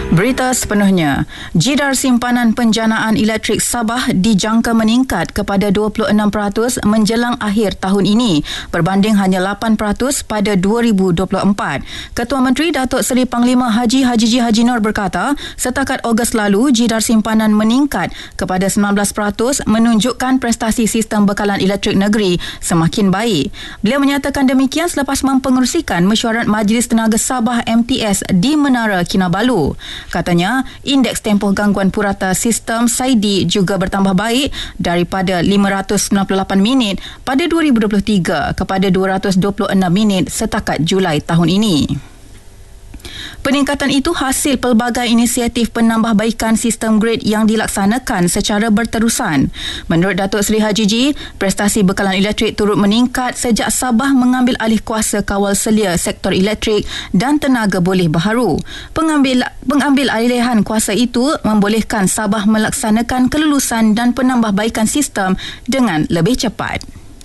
Berita sepenuhnya, jidar simpanan penjanaan elektrik Sabah dijangka meningkat kepada 26% menjelang akhir tahun ini berbanding hanya 8% pada 2024. Ketua Menteri Datuk Seri Panglima Haji Haji Nur berkata, setakat Ogos lalu jidar simpanan meningkat kepada 19% menunjukkan prestasi sistem bekalan elektrik negeri semakin baik. Beliau menyatakan demikian selepas mempengerusikan mesyuarat Majlis Tenaga Sabah MTS di Menara Kinabalu. Katanya, indeks tempoh gangguan purata sistem SAIDI juga bertambah baik daripada 598 minit pada 2023 kepada 226 minit setakat Julai tahun ini. Peningkatan itu hasil pelbagai inisiatif penambahbaikan sistem grid yang dilaksanakan secara berterusan. Menurut Datuk Seri Haji Ji, prestasi bekalan elektrik turut meningkat sejak Sabah mengambil alih kuasa kawal selia sektor elektrik dan tenaga boleh baharu. Pengambil alihan kuasa itu membolehkan Sabah melaksanakan kelulusan dan penambahbaikan sistem dengan lebih cepat.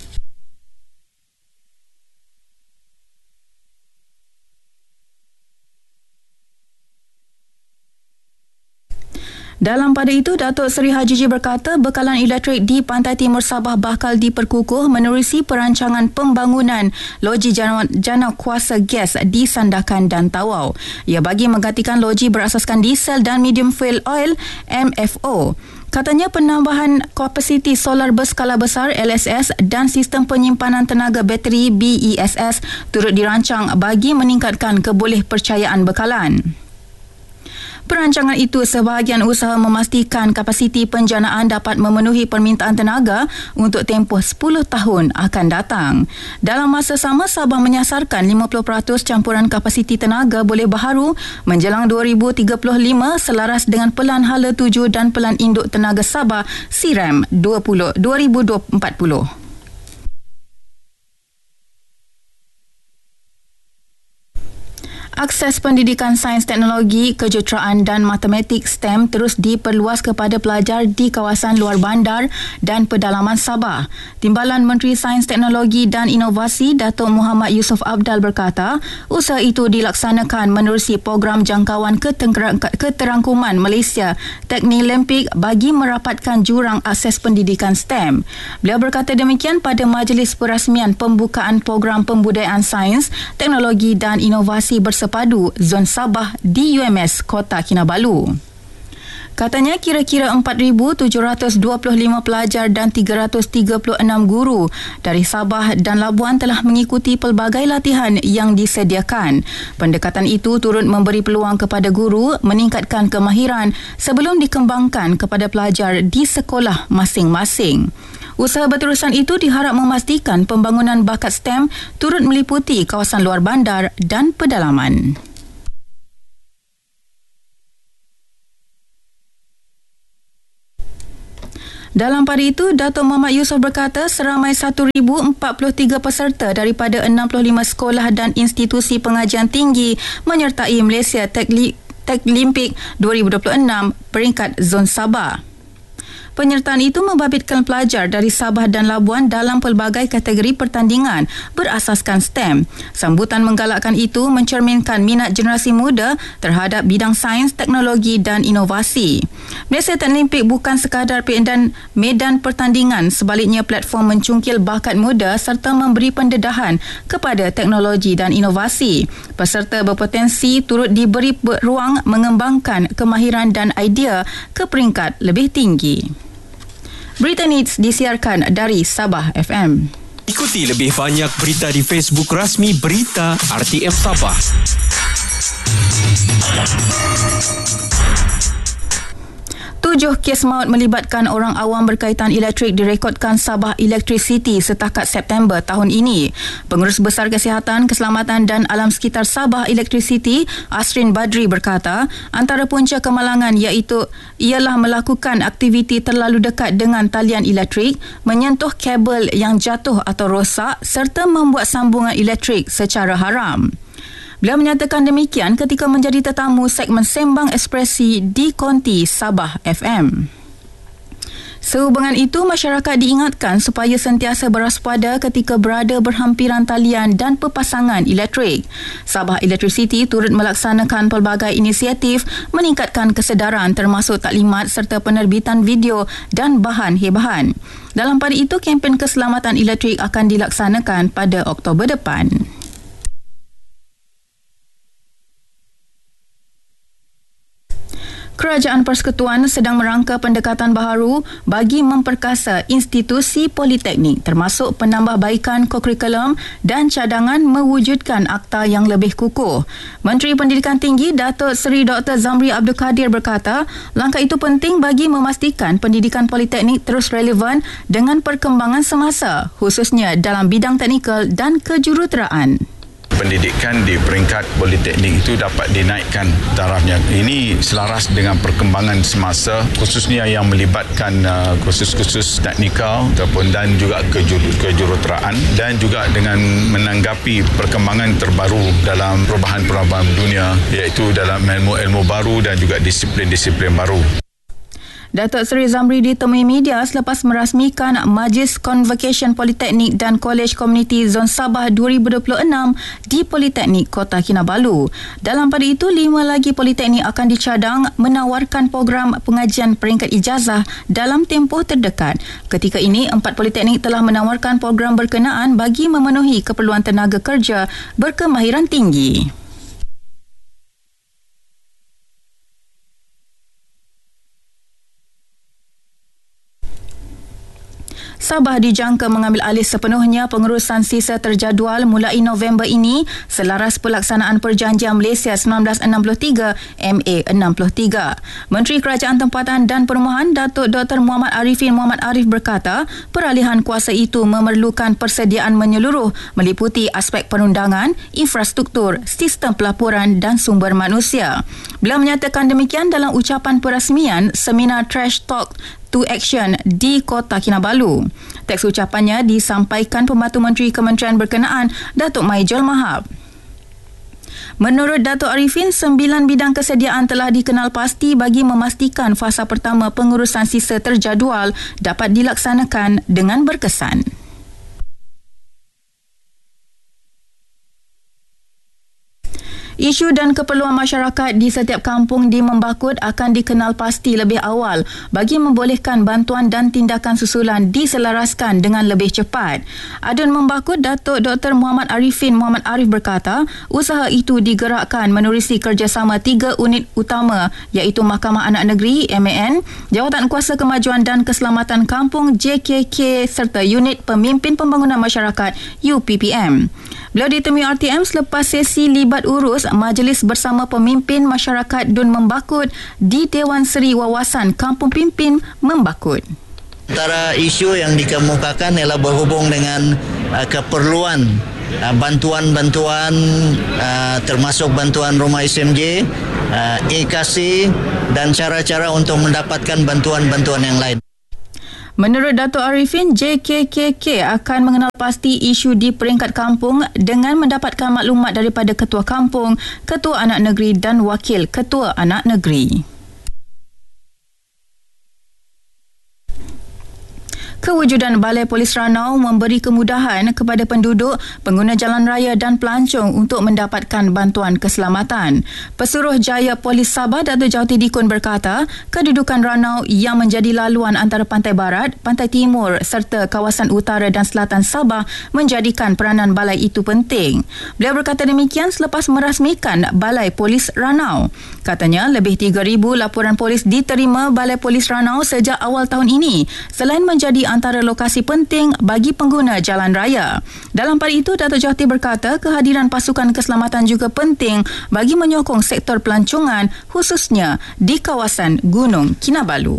Dalam pada itu, Datuk Seri Haji Ji berkata bekalan elektrik di Pantai Timur Sabah bakal diperkukuh menerusi perancangan pembangunan loji jana kuasa gas di Sandakan dan Tawau. Ia bagi menggantikan loji berasaskan diesel dan medium fuel oil MFO. Katanya penambahan kapasiti solar berskala besar LSS dan sistem penyimpanan tenaga bateri BESS turut dirancang bagi meningkatkan kebolehpercayaan bekalan. Perancangan itu sebahagian usaha memastikan kapasiti penjanaan dapat memenuhi permintaan tenaga untuk tempoh 10 tahun akan datang. Dalam masa sama, Sabah menyasarkan 50% campuran kapasiti tenaga boleh baharu menjelang 2035 selaras dengan Pelan Hala 7 dan Pelan Induk Tenaga Sabah SIRAM 2040. Akses pendidikan sains teknologi, kejuruteraan dan matematik STEM terus diperluas kepada pelajar di kawasan luar bandar dan pedalaman Sabah. Timbalan Menteri Sains Teknologi dan Inovasi Datuk Muhammad Yusof Abdal berkata, usaha itu dilaksanakan menerusi program jangkauan keterangkuman Malaysia Teknilimpik bagi merapatkan jurang akses pendidikan STEM. Beliau berkata demikian pada majlis perasmian pembukaan program pembudayaan sains, teknologi dan inovasi bersepadu Zon Sabah di UMS Kota Kinabalu. Katanya kira-kira 4,725 pelajar dan 336 guru dari Sabah dan Labuan telah mengikuti pelbagai latihan yang disediakan. Pendekatan itu turut memberi peluang kepada guru meningkatkan kemahiran sebelum dikembangkan kepada pelajar di sekolah masing-masing. Usaha berterusan itu diharap memastikan pembangunan bakat STEM turut meliputi kawasan luar bandar dan pedalaman. Dalam pada itu, Datuk Muhammad Yusof berkata seramai 1,043 peserta daripada 65 sekolah dan institusi pengajian tinggi menyertai Malaysia Teknilimpik 2026 peringkat Zon Sabah. Penyertaan itu membabitkan pelajar dari Sabah dan Labuan dalam pelbagai kategori pertandingan berasaskan STEM. Sambutan menggalakkan itu mencerminkan minat generasi muda terhadap bidang sains, teknologi dan inovasi. Malaysia Teknilimpik bukan sekadar medan pertandingan, sebaliknya platform mencungkil bakat muda serta memberi pendedahan kepada teknologi dan inovasi. Peserta berpotensi turut diberi ruang mengembangkan kemahiran dan idea ke peringkat lebih tinggi. Berita Needs disiarkan dari Sabah FM. Ikuti lebih banyak berita di Facebook rasmi Berita RTM Sabah. 7 kes maut melibatkan orang awam berkaitan elektrik direkodkan Sabah Electricity setakat September tahun ini. Pengurus Besar Kesihatan, Keselamatan dan Alam Sekitar Sabah Electricity, Asrin Badri berkata, antara punca kemalangan ialah melakukan aktiviti terlalu dekat dengan talian elektrik, menyentuh kabel yang jatuh atau rosak serta membuat sambungan elektrik secara haram. Beliau menyatakan demikian ketika menjadi tetamu segmen Sembang Ekspresi di Konti Sabah FM. Sehubungan itu, masyarakat diingatkan supaya sentiasa berwaspada ketika berada berhampiran talian dan pepasangan elektrik. Sabah Electricity turut melaksanakan pelbagai inisiatif meningkatkan kesedaran termasuk taklimat serta penerbitan video dan bahan hebahan. Dalam pada itu, kempen keselamatan elektrik akan dilaksanakan pada Oktober depan. Kerajaan Persekutuan sedang merangka pendekatan baharu bagi memperkasa institusi politeknik termasuk penambahbaikan kurikulum dan cadangan mewujudkan akta yang lebih kukuh. Menteri Pendidikan Tinggi Datuk Seri Dr. Zamri Abdul Kadir berkata, langkah itu penting bagi memastikan pendidikan politeknik terus relevan dengan perkembangan semasa, khususnya dalam bidang teknikal dan kejuruteraan. Pendidikan di peringkat politeknik itu dapat dinaikkan tarafnya. Ini selaras dengan perkembangan semasa, khususnya yang melibatkan kursus-kursus teknikal dan juga kejuruteraan, dan juga dengan menanggapi perkembangan terbaru dalam perubahan-perubahan dunia, iaitu dalam ilmu-ilmu baru dan juga disiplin-disiplin baru. Datuk Seri Zamri ditemui media selepas merasmikan Majlis Convocation Politeknik dan Kolej Komuniti Zon Sabah 2026 di Politeknik Kota Kinabalu. Dalam pada itu, 5 lagi politeknik akan dicadang menawarkan program pengajian peringkat ijazah dalam tempoh terdekat. Ketika ini, 4 politeknik telah menawarkan program berkenaan bagi memenuhi keperluan tenaga kerja berkemahiran tinggi. Sabah dijangka mengambil alih sepenuhnya pengurusan sisa terjadual mulai November ini selaras pelaksanaan Perjanjian Malaysia 1963 MA63. Menteri Kerajaan Tempatan dan Perumahan Datuk Dr. Muhammad Arifin Muhammad Arif berkata, peralihan kuasa itu memerlukan persediaan menyeluruh meliputi aspek perundangan, infrastruktur, sistem pelaporan dan sumber manusia. Beliau menyatakan demikian dalam ucapan perasmian seminar Trash Talk to Action di Kota Kinabalu. Teks ucapannya disampaikan Pembantu Menteri Kementerian berkenaan, Datuk Maijol Mahab. Menurut Datuk Arifin, 9 bidang kesediaan telah dikenal pasti bagi memastikan fasa pertama pengurusan sisa terjadual dapat dilaksanakan dengan berkesan. Isu dan keperluan masyarakat di setiap kampung di Membakut akan dikenal pasti lebih awal bagi membolehkan bantuan dan tindakan susulan diselaraskan dengan lebih cepat. Adun Membakut Datuk Dr. Muhammad Arifin Muhammad Arif berkata, usaha itu digerakkan menerusi kerjasama 3 unit utama iaitu Mahkamah Anak Negeri MAN, Jawatan Kuasa Kemajuan dan Keselamatan Kampung JKK serta Unit Pemimpin Pembangunan Masyarakat UPPM. Beliau ditemui RTM selepas sesi libat urus majlis bersama pemimpin masyarakat Dun Membakut di Dewan Seri Wawasan Kampung Pimpin Membakut. Antara isu yang dikemukakan ialah berhubung dengan keperluan bantuan-bantuan termasuk bantuan rumah SMJ, e-kasi dan cara-cara untuk mendapatkan bantuan-bantuan yang lain. Menurut Datuk Arifin, JKKK akan mengenal pasti isu di peringkat kampung dengan mendapatkan maklumat daripada Ketua Kampung, Ketua Anak Negeri dan Wakil Ketua Anak Negeri. Kewujudan Balai Polis Ranau memberi kemudahan kepada penduduk, pengguna jalan raya dan pelancong untuk mendapatkan bantuan keselamatan. Pesuruhjaya Polis Sabah Datuk Jauti Dikun berkata, kedudukan Ranau yang menjadi laluan antara pantai barat, pantai timur serta kawasan utara dan selatan Sabah menjadikan peranan balai itu penting. Beliau berkata demikian selepas merasmikan Balai Polis Ranau. Katanya, lebih 3,000 laporan polis diterima Balai Polis Ranau sejak awal tahun ini, selain menjadi antara lokasi penting bagi pengguna jalan raya. Dalam pada itu, Datuk Jauti berkata kehadiran pasukan keselamatan juga penting bagi menyokong sektor pelancongan khususnya di kawasan Gunung Kinabalu.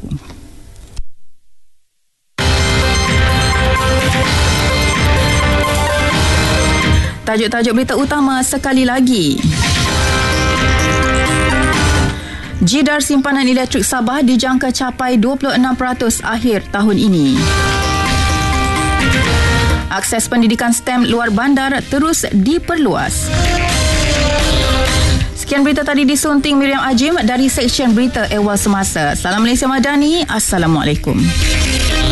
Tajuk-tajuk berita utama sekali lagi. Jidar simpanan elektrik Sabah dijangka capai 26% akhir tahun ini. Akses pendidikan STEM luar bandar terus diperluas. Sekian berita tadi disunting Miriam Ajim dari Seksyen Berita Ehwal Semasa. Salam Malaysia Madani. Assalamualaikum.